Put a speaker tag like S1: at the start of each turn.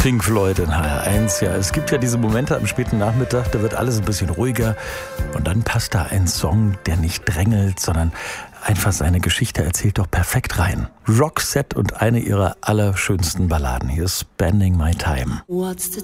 S1: Pink Floyd in HR1. Ja, es gibt ja diese Momente am späten Nachmittag, da wird alles ein bisschen ruhiger und dann passt da ein Song, der nicht drängelt, sondern einfach seine Geschichte erzählt, doch perfekt rein. Roxette und eine ihrer allerschönsten Balladen. Hier ist Spending My Time.
S2: What's the